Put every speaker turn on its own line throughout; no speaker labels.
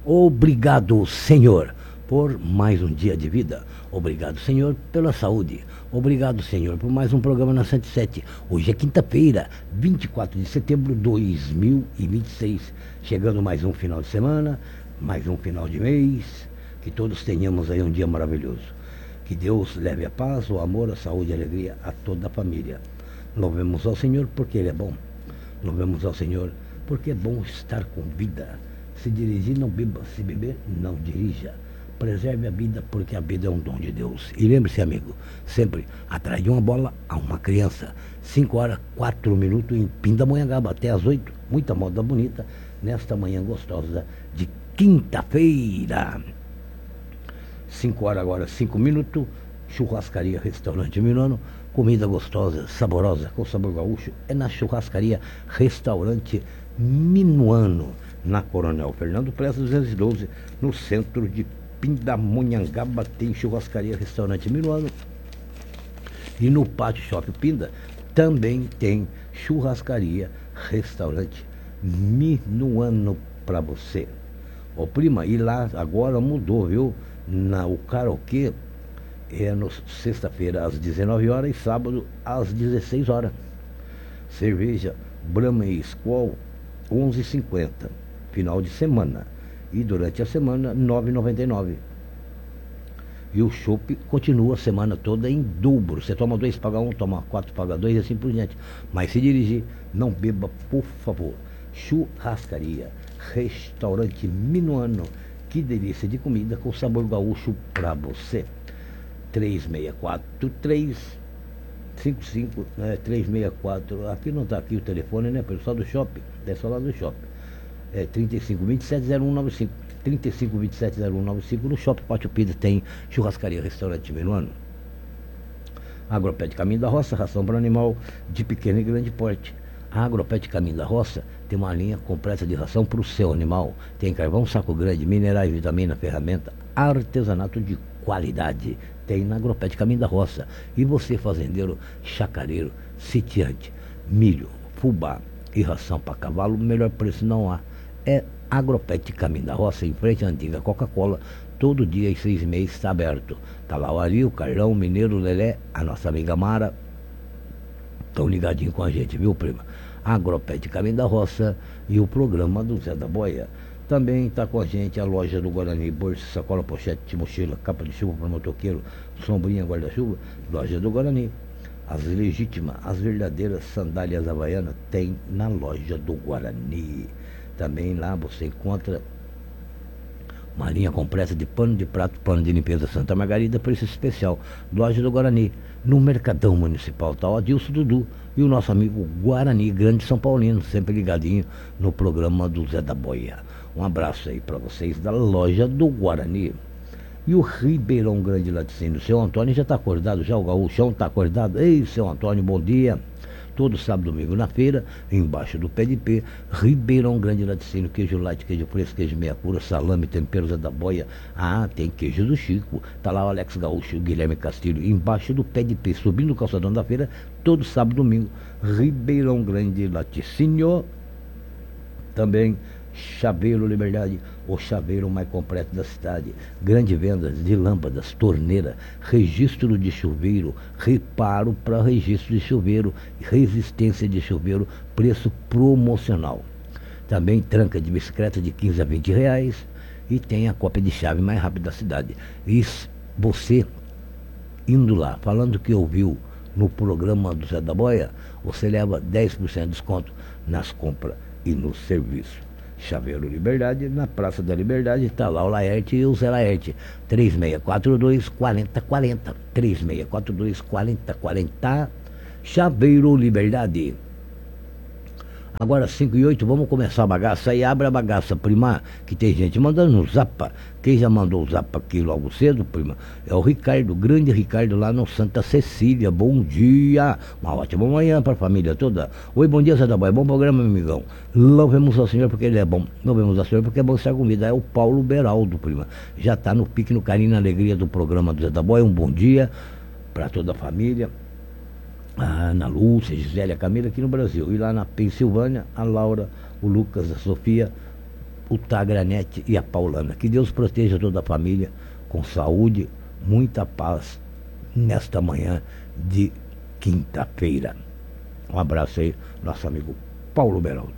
Obrigado, Senhor, por mais um dia de vida. Obrigado, Senhor, pela saúde. Obrigado, Senhor, por mais um programa na 107. Hoje é quinta-feira, 24 de setembro de 2026. Chegando mais um final de semana, mais um final de mês. Que todos tenhamos aí um dia maravilhoso. Que Deus leve a paz, o amor, a saúde e a alegria a toda a família. Louvemos ao Senhor porque Ele é bom. Louvemos ao Senhor porque é bom estar com vida. Se dirigir, não beba. Se beber, não dirija. Preserve a vida, porque a vida é um dom de Deus. E lembre-se, amigo, sempre atrás de uma bola há uma criança. 5 horas, 4 minutos em Pindamonhangaba, até às 8. Muita moda bonita nesta manhã gostosa de quinta-feira. 5 horas agora, 5 minutos. Churrascaria Restaurante Milano. Comida gostosa, saborosa, com sabor gaúcho. É na Churrascaria Restaurante Minuano, na Coronel Fernando Prestes 212, no centro de Pindamonhangaba. Tem Churrascaria Restaurante Minuano. E no Pátio Shopping Pinda também tem Churrascaria Restaurante Minuano para você. Ô prima, e lá agora mudou, viu? O karaokê é sexta-feira às 19 horas e sábado às 16 horas. Cerveja Brahma e Skol 11,50, final de semana. E durante a semana, R$ 9,99. E o chopp continua a semana toda em dobro. Você toma 2, paga 1, toma 4, paga 2 e assim por diante. Mas se dirigir, não beba, por favor. Churrascaria Restaurante Minuano. Que delícia de comida com sabor gaúcho para você. 364355, 364, aqui não está aqui o telefone, né, pessoal do shopping, é só lá do shopping, 35270195, 35270195, no shopping Pátio Pinda tem Churrascaria Restaurante Minuano. Agropet Caminho da Roça, ração para animal de pequeno e grande porte. A Agropet Caminho da Roça tem uma linha completa de ração para o seu animal. Tem carvão, saco grande, minerais, vitamina, ferramenta, artesanato de qualidade. Tem na Agropet Caminho da Roça. E você, fazendeiro, chacareiro, sitiante, milho, fubá e ração para cavalo, melhor preço não há. É Agropet Caminho da Roça, em frente à antiga Coca-Cola. Todo dia às 6h30 está aberto. Tá lá o Ari, o Carlão, o Mineiro, o Lelé, a nossa amiga Mara. Estão ligadinhos com a gente, viu, prima? Agropet Caminho da Roça e o programa do Zé da Boia. Também está com a gente a loja do Guarani, bolsa, sacola, pochete, mochila, capa de chuva para motoqueiro, sombrinha, guarda-chuva, loja do Guarani. As legítimas, as verdadeiras sandálias havaianas tem na loja do Guarani. Também lá você encontra uma linha completa de pano de prato, pano de limpeza Santa Margarida, preço especial. Loja do Guarani, no Mercadão Municipal, tá o Adilson Dudu e o nosso amigo Guarani, grande São Paulino, sempre ligadinho no programa do Zé da Boia. Um abraço aí para vocês da loja do Guarani. E o Ribeirão Grande Laticínio, seu Antônio já está acordado, já o Gaúchão está acordado. Ei, seu Antônio, bom dia. Todo sábado e domingo na feira, embaixo do pé de pé, Ribeirão Grande Laticínio, queijo light, queijo fresco, queijo meia cura, salame, tempero Zé da Boia. Ah, tem queijo do Chico, tá lá o Alex Gaúcho, o Guilherme Castilho, embaixo do pé de pé, subindo o calçadão da feira, todo sábado e domingo, Ribeirão Grande Laticínio. Também Chaveiro Liberdade, o chaveiro mais completo da cidade. Grande vendas de lâmpadas, torneira, registro de chuveiro, reparo para registro de chuveiro, resistência de chuveiro, preço promocional. Também tranca de bicicleta de 15 a 20 reais e tem a cópia de chave mais rápida da cidade. E você indo lá, falando que ouviu no programa do Zé da Boia, você leva 10% de desconto nas compras e no serviço. Chaveiro Liberdade, na Praça da Liberdade, está lá o Laerte e o Zé Laerte. 3642-4040. 3642-4040. Chaveiro Liberdade. Agora 5 e 8, vamos começar a bagaça. E abre a bagaça, prima, que tem gente mandando no zapa. Quem já mandou o zapa aqui logo cedo, prima, é o Ricardo, grande Ricardo, lá no Santa Cecília. Bom dia, uma ótima manhã para a família toda. Oi, bom dia, Zé da Boia, bom programa, meu amigão. Louvemos ao Senhor porque Ele é bom. Louvemos ao Senhor porque é bom estar com vida. É o Paulo Beraldo, prima. Já está no pique, no carinho, na alegria do programa do Zé da Boia. Um bom dia para toda a família. A Ana Lúcia, a Gisele, a Camila aqui no Brasil. E lá na Pensilvânia, a Laura, o Lucas, a Sofia, o Tagranete e a Paulana. Que Deus proteja toda a família com saúde, muita paz nesta manhã de quinta-feira. Um abraço aí, nosso amigo Paulo Beraldo.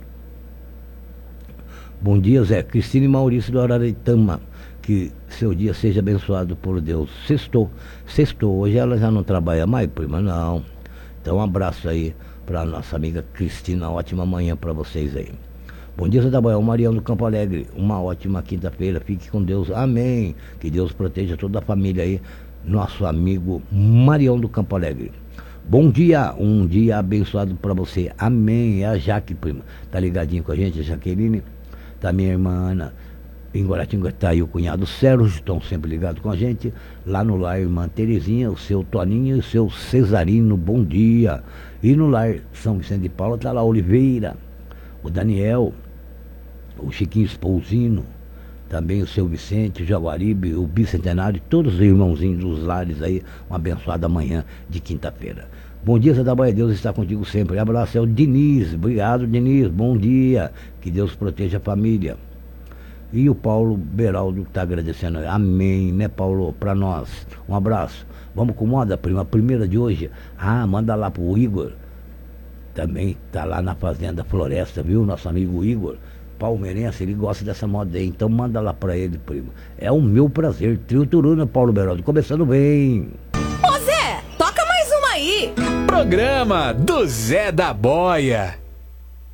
Bom dia, Zé. Cristina e Maurício do Araretama. Que seu dia seja abençoado por Deus. Sextou. Hoje ela já não trabalha mais, prima? Não. Então um abraço aí para nossa amiga Cristina. Ótima manhã para vocês aí. Bom dia, Zé da Boia. O Marião do Campo Alegre. Uma ótima quinta-feira. Fique com Deus. Amém. Que Deus proteja toda a família aí. Nosso amigo Marião do Campo Alegre. Bom dia. Um dia abençoado para você. Amém. É a Jaque, prima. Tá ligadinho com a gente, a Jaqueline? Tá minha irmã Ana. Em Guaratinga está aí o cunhado Sérgio, estão sempre ligados com a gente. Lá no lar, irmã Terezinha, o seu Toninho e o seu Cesarino, bom dia. E no lar São Vicente de Paula está lá Oliveira, o Daniel, o Chiquinho Espousino, também o seu Vicente, o Jaguaribe, o Bicentenário, todos os irmãozinhos dos lares aí. Uma abençoada manhã de quinta-feira. Bom dia, Zé da Boia, Deus está contigo sempre. Abraço, é o Diniz, obrigado Diniz, bom dia. Que Deus proteja a família. E o Paulo Beraldo está agradecendo. Amém, né, Paulo? Para nós. Um abraço. Vamos com moda, prima. A primeira de hoje. Manda lá pro Igor. Também tá lá na Fazenda Floresta, viu? Nosso amigo Igor. Palmeirense, ele gosta dessa moda aí. Então manda lá para ele, prima. É o meu prazer. Trio Turuna, Paulo Beraldo. Começando bem.
Ô Zé, toca mais uma aí.
Programa do Zé da Boia.